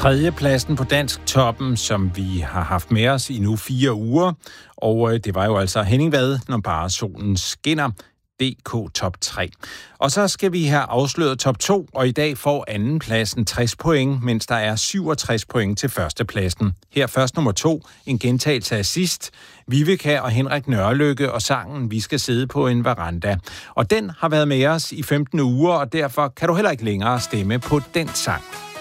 Tredjepladsen på Dansk Toppen, som vi har haft med os i nu 4 uger. Og det var jo altså Henning Vad, Når bare solen skinner. DK top 3. Og så skal vi have afsløret top 2, og i dag får andenpladsen 60 point, mens der er 67 point til førstepladsen. Her først nummer 2, en gentagelse af sidst. Viveka og Henrik Nørrelykke og sangen Vi skal sidde på en veranda. Og den har været med os i 15 uger, og derfor kan du heller ikke længere stemme på den sang.